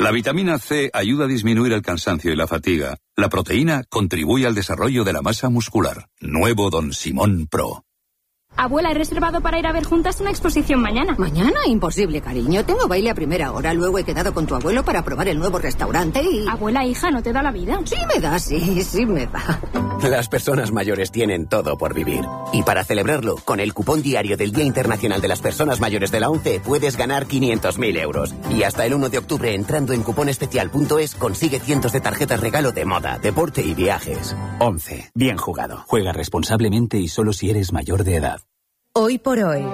La vitamina C ayuda a disminuir el cansancio y la fatiga. La proteína contribuye al desarrollo de la masa muscular. Nuevo Don Simón Pro. Abuela, he reservado para ir a ver juntas una exposición mañana. ¿Mañana? Imposible, cariño. Tengo baile a primera hora. Luego he quedado con tu abuelo para probar el nuevo restaurante y... Abuela, hija, ¿no te da la vida? Sí me da, sí me da. Las personas mayores tienen todo por vivir. Y para celebrarlo, con el cupón diario del Día Internacional de las Personas Mayores de la ONCE, puedes ganar 500.000 euros. Y hasta el 1 de octubre, entrando en cuponespecial.es, consigue cientos de tarjetas regalo de moda, deporte y viajes. ONCE. Bien jugado. Juega responsablemente y solo si eres mayor de edad. Hoy por hoy,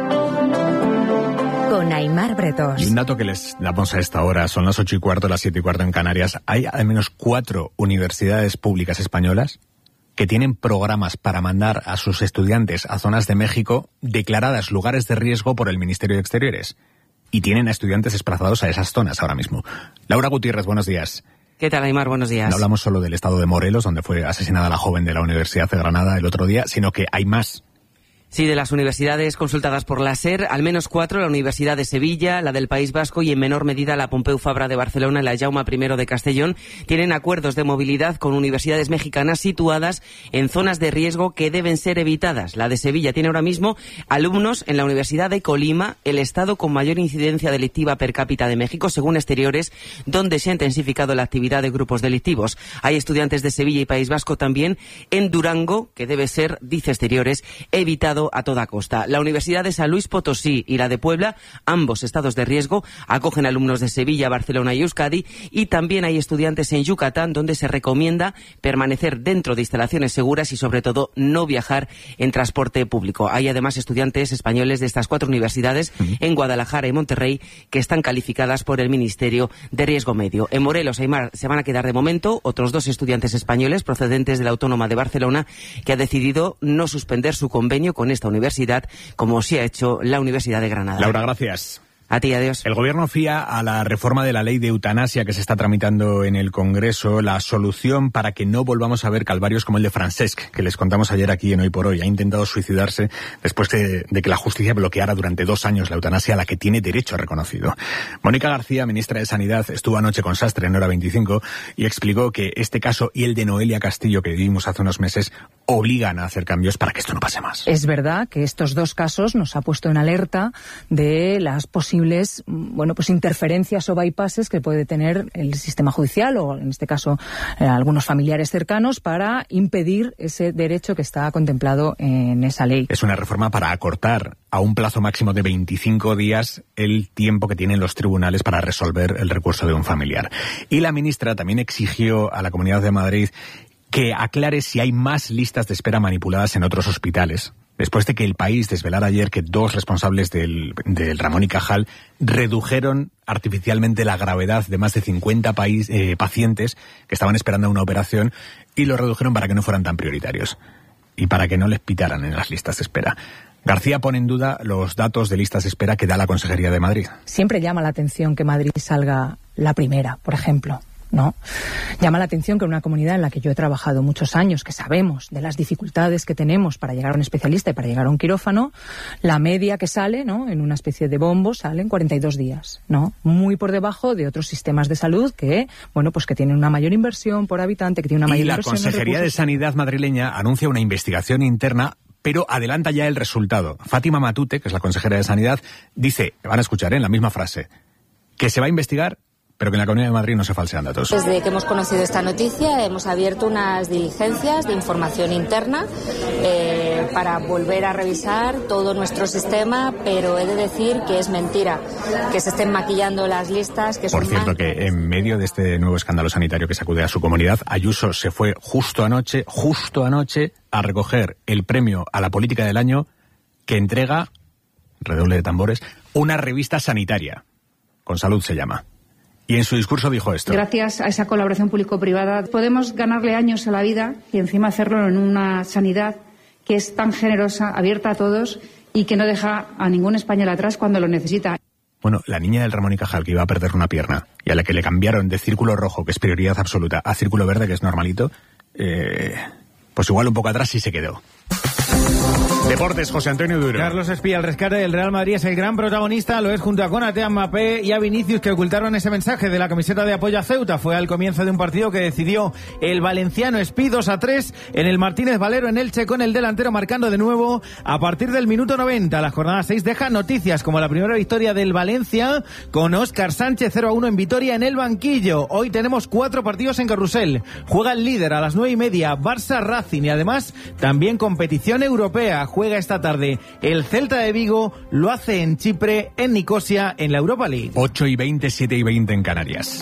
con Aimar Bretos. Y un dato que les damos a esta hora, son las 8:15, las 7:15 en Canarias. Hay al menos 4 universidades públicas españolas que tienen programas para mandar a sus estudiantes a zonas de México declaradas lugares de riesgo por el Ministerio de Exteriores. Y tienen a estudiantes desplazados a esas zonas ahora mismo. Laura Gutiérrez, buenos días. ¿Qué tal, Aimar? Buenos días. No hablamos solo del estado de Morelos, donde fue asesinada la joven de la Universidad de Granada el otro día, sino que hay más. Sí, de las universidades consultadas por la SER, al menos 4, la Universidad de Sevilla, la del País Vasco y en menor medida la Pompeu Fabra de Barcelona y la Jaume I de Castellón, tienen acuerdos de movilidad con universidades mexicanas situadas en zonas de riesgo que deben ser evitadas. La de Sevilla tiene ahora mismo alumnos en la Universidad de Colima, el estado con mayor incidencia delictiva per cápita de México, según Exteriores, donde se ha intensificado la actividad de grupos delictivos. Hay estudiantes de Sevilla y País Vasco también en Durango, que debe ser, dice Exteriores, evitado a toda costa. La Universidad de San Luis Potosí y la de Puebla, ambos estados de riesgo, acogen alumnos de Sevilla, Barcelona y Euskadi, y también hay estudiantes en Yucatán, donde se recomienda permanecer dentro de instalaciones seguras y, sobre todo, no viajar en transporte público. Hay además estudiantes españoles de estas 4 universidades en Guadalajara y Monterrey que están calificadas por el Ministerio de Riesgo Medio. En Morelos, Aimar, se van a quedar de momento otros 2 estudiantes españoles procedentes de la Autónoma de Barcelona, que ha decidido no suspender su convenio con esta universidad, como sí ha hecho la Universidad de Granada. Laura, gracias. A ti, adiós. El Gobierno fía a la reforma de la ley de eutanasia que se está tramitando en el Congreso la solución para que no volvamos a ver calvarios como el de Francesc, que les contamos ayer aquí en Hoy por Hoy. Ha intentado suicidarse después de que la justicia bloqueara durante 2 años la eutanasia a la que tiene derecho reconocido. Mónica García, ministra de Sanidad, estuvo anoche con Sastre en Hora 25 y explicó que este caso y el de Noelia Castillo que vivimos hace unos meses obligan a hacer cambios para que esto no pase más. Es verdad que estos 2 casos nos ha puesto en alerta de las posibles interferencias o bypasses que puede tener el sistema judicial o, en este caso, algunos familiares cercanos para impedir ese derecho que está contemplado en esa ley. Es una reforma para acortar a un plazo máximo de 25 días el tiempo que tienen los tribunales para resolver el recurso de un familiar. Y la ministra también exigió a la Comunidad de Madrid que aclare si hay más listas de espera manipuladas en otros hospitales, después de que El País desvelara ayer que 2 responsables del Ramón y Cajal redujeron artificialmente la gravedad de más de 50 pacientes que estaban esperando una operación y lo redujeron para que no fueran tan prioritarios y para que no les pitaran en las listas de espera. García pone en duda los datos de listas de espera que da la Consejería de Madrid. Siempre llama la atención que Madrid salga la primera, por ejemplo, ¿no? Llama la atención que en una comunidad en la que yo he trabajado muchos años, que sabemos de las dificultades que tenemos para llegar a un especialista y para llegar a un quirófano, la media que sale, ¿no?, en una especie de bombo sale en 42 días, ¿no? Muy por debajo de otros sistemas de salud que, que tienen una mayor inversión por habitante, que tienen una mayor inversión. Y la Consejería de Sanidad madrileña anuncia una investigación interna, pero adelanta ya el resultado. Fátima Matute, que es la consejera de Sanidad, dice, van a escuchar en la misma frase, que se va a investigar, pero que en la Comunidad de Madrid no se falsean datos. Desde que hemos conocido esta noticia hemos abierto unas diligencias de información interna para volver a revisar todo nuestro sistema, pero he de decir que es mentira que se estén maquillando las listas. Por cierto, que en medio de este nuevo escándalo sanitario que sacude a su comunidad, Ayuso se fue justo anoche, a recoger el premio a la política del año que entrega, redoble de tambores, una revista sanitaria. Con Salud se llama. Y en su discurso dijo esto. Gracias a esa colaboración público-privada podemos ganarle años a la vida y encima hacerlo en una sanidad que es tan generosa, abierta a todos y que no deja a ningún español atrás cuando lo necesita. Bueno, la niña del Ramón y Cajal que iba a perder una pierna y a la que le cambiaron de círculo rojo, que es prioridad absoluta, a círculo verde, que es normalito, pues igual un poco atrás sí se quedó. Deportes, José Antonio Duro. Carlos Espía, el rescate del Real Madrid es el gran protagonista, lo es junto a Konaté, a Mbappé y a Vinicius, que ocultaron ese mensaje de la camiseta de apoyo a Ceuta. Fue al comienzo de un partido que decidió el valenciano Espí 2-3 en el Martínez Valero en Elche, con el delantero marcando de nuevo a partir del minuto 90. La jornada 6 deja noticias como la primera victoria del Valencia con Óscar Sánchez 0-1 en Vitoria en el banquillo. Hoy tenemos 4 partidos en Carrusel. Juega el líder a las 9:30, Barça Racing, y además también competición europea. Juega esta tarde el Celta de Vigo, lo hace en Chipre, en Nicosia, en la Europa League. 8:20, 7:20 en Canarias.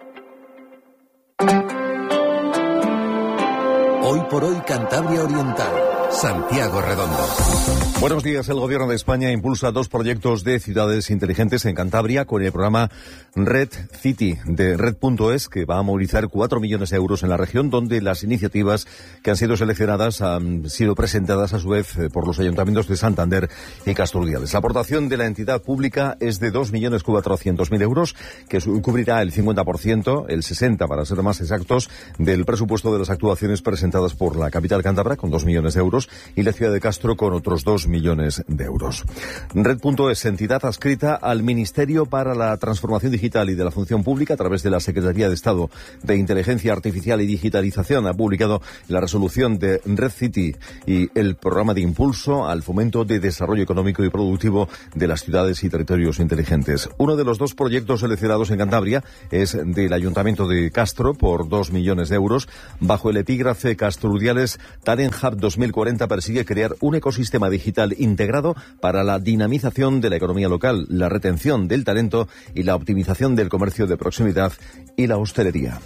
Hoy por hoy, Cantabria Oriental. Santiago Redondo. Buenos días. El Gobierno de España impulsa 2 proyectos de ciudades inteligentes en Cantabria con el programa Red City de Red.es, que va a movilizar 4 millones de euros en la región, donde las iniciativas que han sido seleccionadas han sido presentadas a su vez por los ayuntamientos de Santander y Casturdiales. La aportación de la entidad pública es de 2.400.000 euros, que cubrirá el 50%, el 60% para ser más exactos, del presupuesto de las actuaciones presentadas por la capital cántabra, con 2 millones de euros, y la ciudad de Castro con otros 2 millones de euros. Red.es, entidad adscrita al Ministerio para la Transformación Digital y de la Función Pública a través de la Secretaría de Estado de Inteligencia Artificial y Digitalización, ha publicado la resolución de Red City y el programa de impulso al fomento de desarrollo económico y productivo de las ciudades y territorios inteligentes. Uno de los 2 proyectos seleccionados en Cantabria es del Ayuntamiento de Castro por 2 millones de euros. Bajo el epígrafe Casturdiales, Talent Hub 2040 persigue crear un ecosistema digital integrado para la dinamización de la economía local, la retención del talento y la optimización del comercio de proximidad y la hostelería.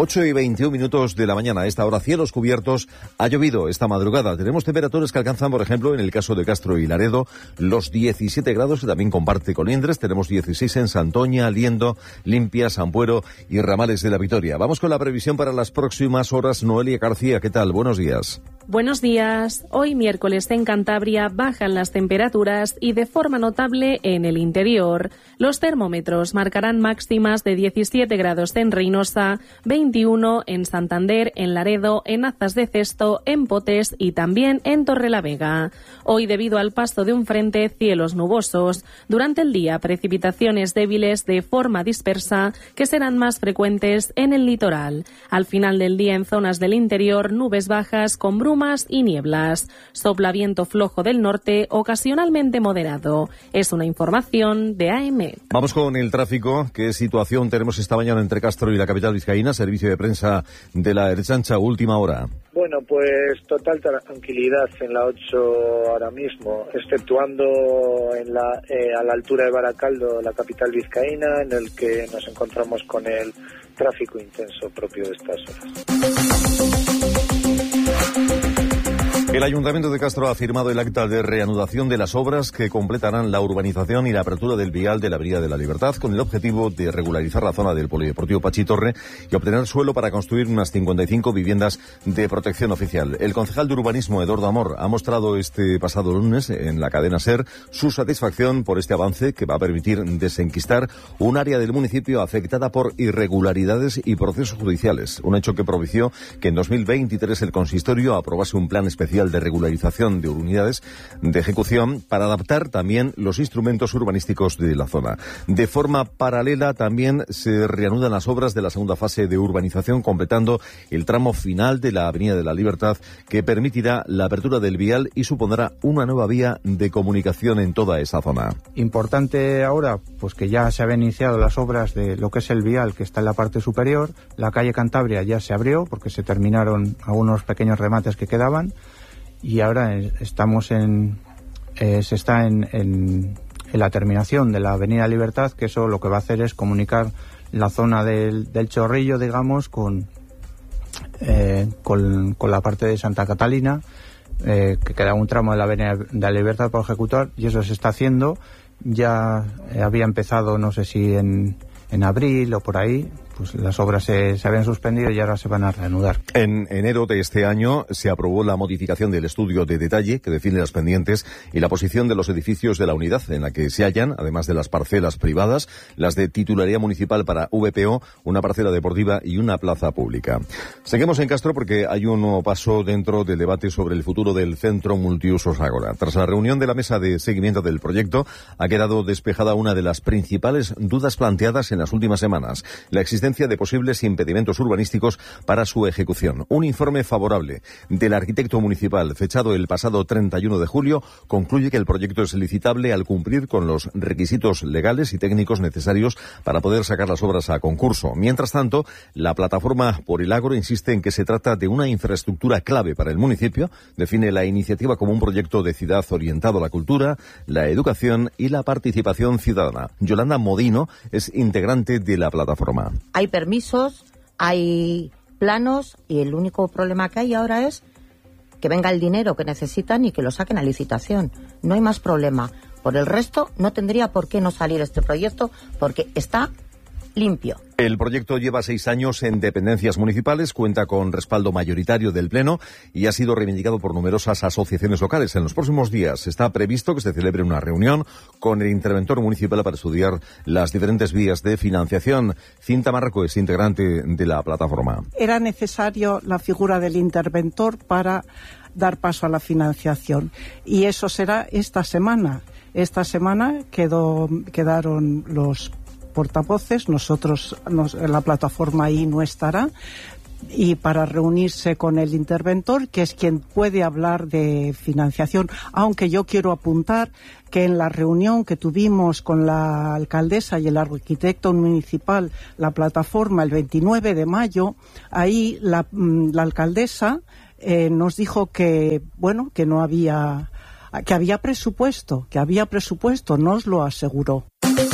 8:21 de la mañana. A esta hora, cielos cubiertos. Ha llovido esta madrugada. Tenemos temperaturas que alcanzan, por ejemplo, en el caso de Castro y Laredo, los 17 grados, que también comparte Colindres. Tenemos 16 en Santoña, Liendo, Limpia, Sampuero y Ramales de la Vitoria. Vamos con la previsión para las próximas horas. Noelia García, ¿qué tal? Buenos días. Buenos días. Hoy miércoles en Cantabria bajan las temperaturas y de forma notable en el interior. Los termómetros marcarán máximas de 17 grados en Reynosa, 21 en Santander, en Laredo, en Azas de Cesto, en Potes y también en Torrelavega. Hoy, debido al paso de un frente, cielos nubosos. Durante el día, precipitaciones débiles de forma dispersa que serán más frecuentes en el litoral. Al final del día, en zonas del interior, nubes bajas con brumas y nieblas. Sopla viento flojo del norte, ocasionalmente moderado. Es una información de AM. Vamos con el tráfico. ¿Qué situación tenemos esta mañana entre Castro y la capital vizcaína? Servicio de prensa de la Ertzaintza, última hora. Bueno, pues total tranquilidad en la 8 ahora mismo, exceptuando a la altura de Baracaldo, la capital vizcaína, en el que nos encontramos con el tráfico intenso propio de estas horas. El Ayuntamiento de Castro ha firmado el acta de reanudación de las obras que completarán la urbanización y la apertura del vial de la Avenida de la Libertad, con el objetivo de regularizar la zona del Polideportivo Pachitorre y obtener suelo para construir unas 55 viviendas de protección oficial. El concejal de urbanismo, Eduardo Amor, ha mostrado este pasado lunes en la cadena SER su satisfacción por este avance que va a permitir desenquistar un área del municipio afectada por irregularidades y procesos judiciales. Un hecho que propició que en 2023 el consistorio aprobase un plan especial de regularización de unidades de ejecución para adaptar también los instrumentos urbanísticos de la zona. De forma paralela también se reanudan las obras de la segunda fase de urbanización, completando el tramo final de la Avenida de la Libertad, que permitirá la apertura del vial y supondrá una nueva vía de comunicación en toda esa zona. Importante ahora, pues que ya se habían iniciado las obras de lo que es el vial, que está en la parte superior. La calle Cantabria ya se abrió porque se terminaron algunos pequeños remates que quedaban. Y ahora estamos se está en la terminación de la Avenida Libertad, que eso lo que va a hacer es comunicar la zona del Chorrillo, digamos, con la parte de Santa Catalina, que queda un tramo de la Avenida de la Libertad por ejecutar, y eso se está haciendo. Ya había empezado, no sé si en abril o por ahí, pues las obras se habían suspendido y ahora se van a reanudar. En enero de este año se aprobó la modificación del estudio de detalle que define las pendientes y la posición de los edificios de la unidad en la que se hallan, además de las parcelas privadas, las de titularidad municipal para VPO, una parcela deportiva y una plaza pública. Seguimos en Castro porque hay un nuevo paso dentro del debate sobre el futuro del Centro Multiusos Ágora. Tras la reunión de la mesa de seguimiento del proyecto, ha quedado despejada una de las principales dudas planteadas en las últimas semanas, la existencia de posibles impedimentos urbanísticos para su ejecución. Un informe favorable del arquitecto municipal, fechado el pasado 31 de julio, concluye que el proyecto es licitable al cumplir con los requisitos legales y técnicos necesarios para poder sacar las obras a concurso. Mientras tanto, la plataforma Por el Ágora insiste en que se trata de una infraestructura clave para el municipio, define la iniciativa como un proyecto de ciudad orientado a la cultura, la educación y la participación ciudadana. Yolanda Modino es integrante de la plataforma. Hay permisos, hay planos y el único problema que hay ahora es que venga el dinero que necesitan y que lo saquen a licitación. No hay más problema. Por el resto, no tendría por qué no salir este proyecto porque está limpio. El proyecto lleva 6 años en dependencias municipales, cuenta con respaldo mayoritario del Pleno y ha sido reivindicado por numerosas asociaciones locales. En los próximos días está previsto que se celebre una reunión con el interventor municipal para estudiar las diferentes vías de financiación. Cinta Marco es integrante de la plataforma. Era necesario la figura del interventor para dar paso a la financiación y eso será esta semana. Esta semana quedaron los portavoces, nosotros la plataforma ahí no estará, y para reunirse con el interventor, que es quien puede hablar de financiación, aunque yo quiero apuntar que en la reunión que tuvimos con la alcaldesa y el arquitecto municipal, la plataforma, el 29 de mayo, ahí la alcaldesa nos dijo que, bueno, que no había, que había presupuesto, nos lo aseguró.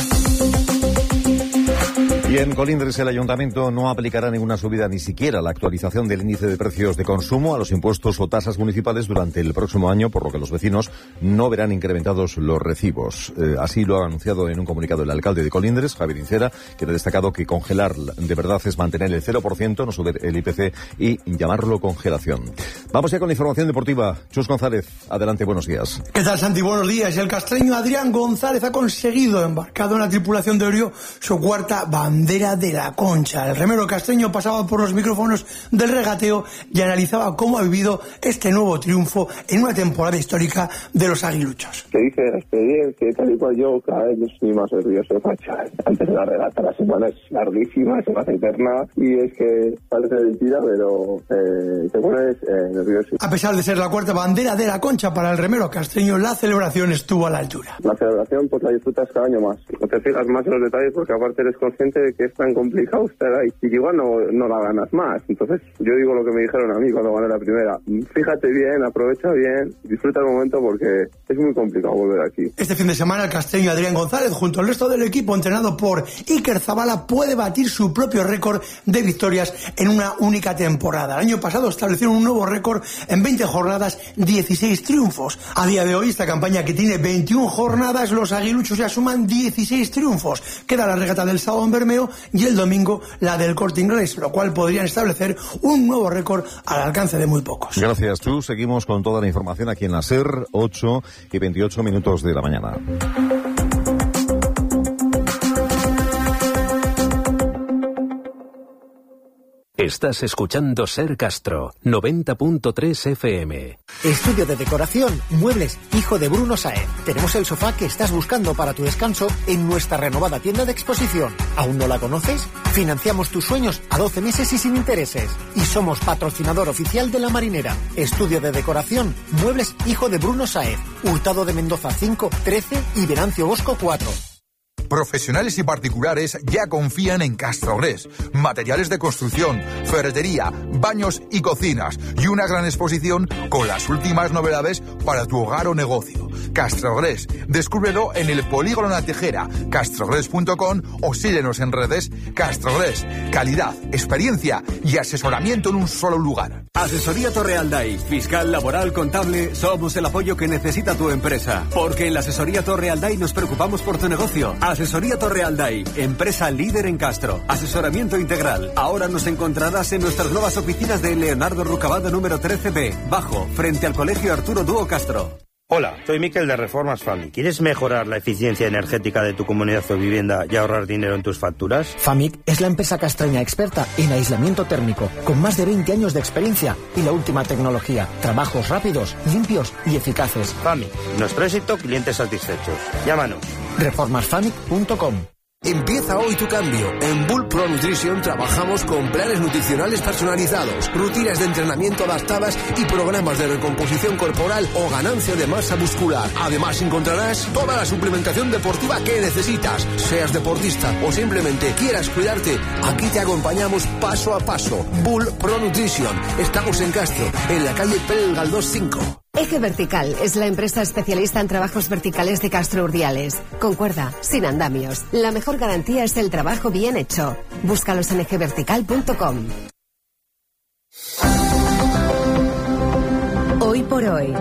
Y en Colindres el ayuntamiento no aplicará ninguna subida, ni siquiera la actualización del índice de precios de consumo a los impuestos o tasas municipales durante el próximo año, por lo que los vecinos no verán incrementados los recibos. Así lo ha anunciado en un comunicado el alcalde de Colindres, Javier Incera, que ha destacado que congelar de verdad es mantener el 0%, no subir el IPC y llamarlo congelación. Vamos ya con la información deportiva. Chus González, adelante, buenos días. ¿Qué tal, Santi? Buenos días. El castreño Adrián González ha conseguido, embarcado en la tripulación de Orio, su cuarta bandera de la Concha. El remero castreño pasaba por los micrófonos del regateo y analizaba cómo ha vivido este nuevo triunfo en una temporada histórica de los aguiluchos. Que dice la experiencia y tal y cual, yo cada vez estoy más nervioso, macha. Antes de la regata, la semana es larguísima, se me hace eterna y es que parece mentira, pero te pones nervioso. A pesar de ser la cuarta bandera de la Concha para el remero castreño, la celebración estuvo a la altura. La celebración pues la disfrutas cada año más. No te fijas más en los detalles porque aparte eres consciente de que es tan complicado estar ahí y que igual no la ganas más. Entonces yo digo lo que me dijeron a mí cuando gané la primera: fíjate bien, aprovecha bien, disfruta el momento porque es muy complicado volver aquí. Este fin de semana el castreño Adrián González, junto al resto del equipo entrenado por Iker Zabala, puede batir su propio récord de victorias en una única temporada. El año pasado establecieron un nuevo récord en 20 jornadas, 16 triunfos. A día de hoy, esta campaña que tiene 21 jornadas, los aguiluchos ya suman 16 triunfos. Queda la regata del sábado en Bermeo y el domingo la del Corte Inglés, lo cual podrían establecer un nuevo récord al alcance de muy pocos. Gracias, Chu. Seguimos con toda la información aquí en la SER, 8:28 de la mañana. Estás escuchando SER Castro, 90.3 FM. Estudio de decoración, muebles, hijo de Bruno Sáenz. Tenemos el sofá que estás buscando para tu descanso en nuestra renovada tienda de exposición. ¿Aún no la conoces? Financiamos tus sueños a 12 meses y sin intereses. Y somos patrocinador oficial de La Marinera. Estudio de decoración, muebles, hijo de Bruno Sáenz. Hurtado de Mendoza 5, 13 y Venancio Bosco 4. Profesionales y particulares ya confían en Castrogres. Materiales de construcción, ferretería, baños y cocinas y una gran exposición con las últimas novedades para tu hogar o negocio. Castrogres. Descúbrelo en el Polígono La Tejera, castrogres.com o síguenos en redes. Castrogres. Calidad, experiencia y asesoramiento en un solo lugar. Asesoría Torrealday. Fiscal, laboral, contable. Somos el apoyo que necesita tu empresa. Porque en la Asesoría Torrealday nos preocupamos por tu negocio. Asesoría Torrealday. Empresa líder en Castro. Asesoramiento integral. Ahora nos encontrarás en nuestras nuevas oficinas de Leonardo Rucabado número 13B, bajo, frente al Colegio Arturo Dúo Castro. Hola, soy Miquel de Reformas FAMIC. ¿Quieres mejorar la eficiencia energética de tu comunidad o vivienda y ahorrar dinero en tus facturas? FAMIC es la empresa castreña experta en aislamiento térmico, con más de 20 años de experiencia y la última tecnología. Trabajos rápidos, limpios y eficaces. FAMIC, nuestro éxito, clientes satisfechos. Llámanos. Reformasfamic.com. Empieza hoy tu cambio. En Bull Pro Nutrition trabajamos con planes nutricionales personalizados, rutinas de entrenamiento adaptadas y programas de recomposición corporal o ganancia de masa muscular. Además encontrarás toda la suplementación deportiva que necesitas. Seas deportista o simplemente quieras cuidarte, aquí te acompañamos paso a paso. Bull Pro Nutrition. Estamos en Castro, en la calle Pérez Galdós 5. Eje Vertical es la empresa especialista en trabajos verticales de Castro Urdiales. Con cuerda, sin andamios. La mejor garantía es el trabajo bien hecho. Búscalos en ejevertical.com. Hoy por hoy.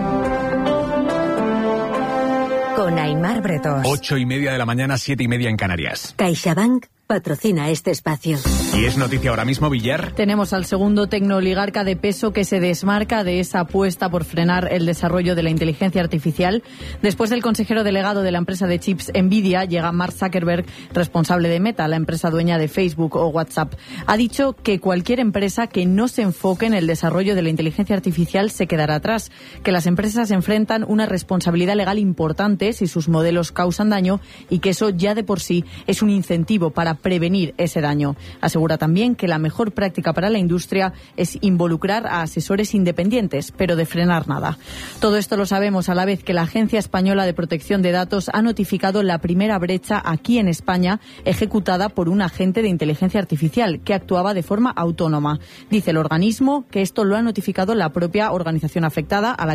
Con Aimar Bretós. 8:30 de la mañana, 7:30 en Canarias. CaixaBank patrocina este espacio. Y es noticia ahora mismo, Villar. Tenemos al segundo tecnooligarca de peso que se desmarca de esa apuesta por frenar el desarrollo de la inteligencia artificial. Después del consejero delegado de la empresa de chips Nvidia, llega Mark Zuckerberg, responsable de Meta, la empresa dueña de Facebook o WhatsApp. Ha dicho que cualquier empresa que no se enfoque en el desarrollo de la inteligencia artificial se quedará atrás, que las empresas enfrentan una responsabilidad legal importante si sus modelos causan daño y que eso ya de por sí es un incentivo para prevenir ese daño. Asegura también que la mejor práctica para la industria es involucrar a asesores independientes, pero de frenar nada. Todo esto lo sabemos a la vez que la Agencia Española de Protección de Datos ha notificado la primera brecha aquí en España ejecutada por un agente de inteligencia artificial que actuaba de forma autónoma. Dice el organismo que esto lo ha notificado la propia organización afectada, a la